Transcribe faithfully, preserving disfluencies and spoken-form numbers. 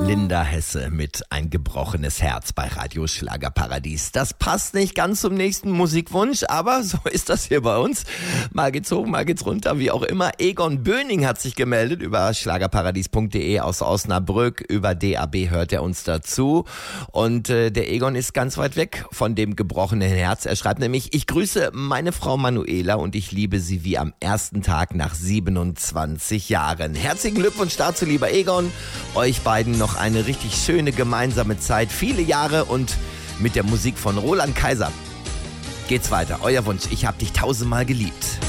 Linda Hesse mit Ein gebrochenes Herz bei Radio Schlagerparadies. Das passt nicht ganz zum nächsten Musikwunsch, aber so ist das hier bei uns. Mal geht's hoch, mal geht's runter, wie auch immer. Egon Böning hat sich gemeldet über schlagerparadies punkt de aus Osnabrück. Über D A B hört er uns dazu. Und äh, der Egon ist ganz weit weg von dem gebrochenen Herz. Er schreibt nämlich: Ich grüße meine Frau Manuela und ich liebe sie wie am ersten Tag nach siebenundzwanzig Jahren. Herzlichen Glückwunsch dazu, lieber Egon. Euch beiden noch eine richtig schöne gemeinsame Zeit, viele Jahre, und mit der Musik von Roland Kaiser geht's weiter. Euer Wunsch: Ich hab dich tausendmal geliebt.